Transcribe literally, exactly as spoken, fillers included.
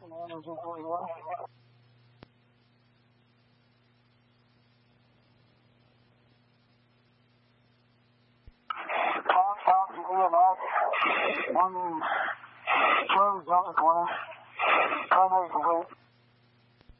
Contact E M S. One Joe's on the corner. Primary complete.